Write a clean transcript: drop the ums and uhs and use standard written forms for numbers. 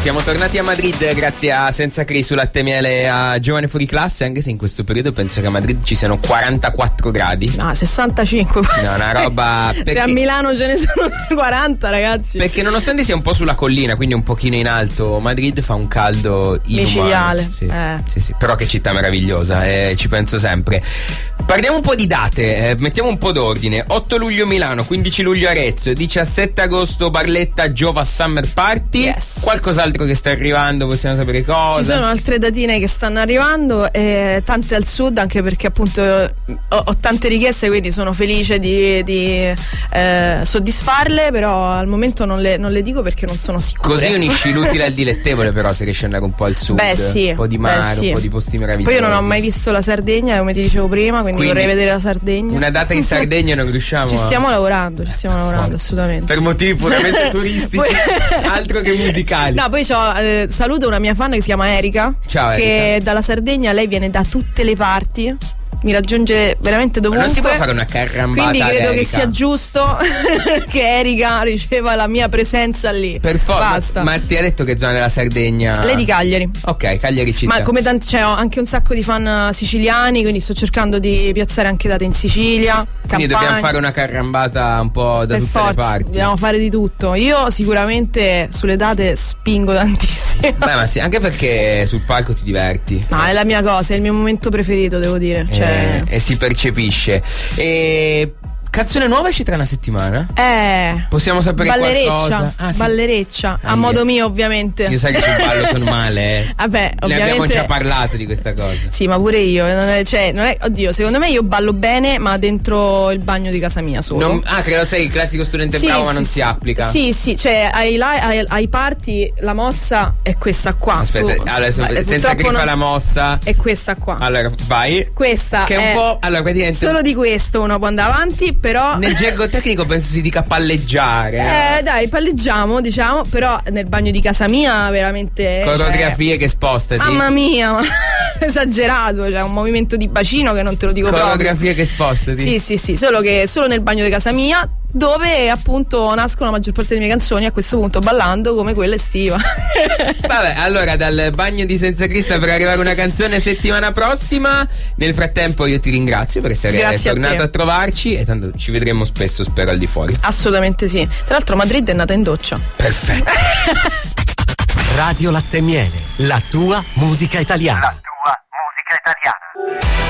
Siamo tornati a Madrid grazie a Senza Cri su Latte Miele a Giovane Fuori Classe, anche se in questo periodo penso che a Madrid ci siano 44 gradi. No, 65 quasi. No, una roba perché... Se a Milano ce ne sono 40, ragazzi. Perché nonostante sia un po' sulla collina, quindi un pochino in alto, Madrid fa un caldo inumano. Micidiale. Sì. Però che città meravigliosa, ci penso sempre. Parliamo un po' di date, mettiamo un po' d'ordine. 8 luglio Milano, 15 luglio Arezzo, 17 agosto Barletta Giova Summer Party. Yes. Qualcos'altro che sta arrivando, possiamo sapere cosa? Ci sono altre datine che stanno arrivando, tante al sud, anche perché appunto ho tante richieste, quindi sono felice di soddisfarle, però al momento non le dico perché non sono sicura. Così unisci l'utile al dilettevole, però se riesci ad andare un po' al sud. Beh, sì. Un po' di mare, sì. Un po' di posti meravigliosi. Poi io non ho mai visto la Sardegna, come ti dicevo prima, quindi vorrei vedere la Sardegna. Una data in Sardegna non riusciamo. Ci stiamo lavorando, assolutamente. Per motivi puramente turistici, altro che musicali. No, poi saluto una mia fan che si chiama Erika. Ciao, che Erika. dalla Sardegna, lei viene da tutte le parti, mi raggiunge veramente dovunque. Ma non si può fare una carrambata. Quindi credo che Erika. sia giusto che Erika riceva la mia presenza lì. Per forza. Basta. Ma ti ha detto che zona della Sardegna? Lei di Cagliari. Ok, Cagliari città. Ma come tanti, ho anche un sacco di fan siciliani, quindi sto cercando di piazzare anche date in Sicilia. Quindi Campania. dobbiamo fare una carrambata un po' da Per tutte forza, le parti. dobbiamo fare di tutto. Io sicuramente sulle date spingo tantissimo. Beh, ma sì, anche perché sul palco ti diverti. No, è la mia cosa, è il mio momento preferito, devo dire. E si percepisce. Canzone nuova esce tra una settimana? Possiamo sapere qualcosa? Sì. Ballereccia, a modo mio ovviamente. Io sai che sul ballo sono male, Vabbè, ne ovviamente. abbiamo già parlato di questa cosa. Sì, ma pure io. Non è, oddio, secondo me io ballo bene, ma dentro il bagno di casa mia solo. Credo sei il classico studente bravo, ma non si applica. Sì, cioè ai party la mossa è questa qua. Aspetta, allora, senza che fa la mossa. È questa qua. Allora, vai. Questa che è un po'. Allora, praticamente. Solo di questo uno può andare avanti, però. Nel gergo tecnico penso si dica palleggiare. Dai, palleggiamo, diciamo, però nel bagno di casa mia veramente. Coreografie che spostati. Mamma mia, ma esagerato, un movimento di bacino che non te lo dico Coreografie proprio. che spostati. Sì, solo nel bagno di casa mia, dove appunto nascono la maggior parte delle mie canzoni, a questo punto ballando come quella estiva. Vabbè, allora dal bagno di Senza Crista per arrivare a una canzone settimana prossima. Nel frattempo io ti ringrazio per essere tornato a trovarci, e tanto ci vedremo spesso, spero, al di fuori. Assolutamente sì. Tra l'altro Madrid è nata in doccia. Perfetto. Radio Latte Miele, la tua musica italiana.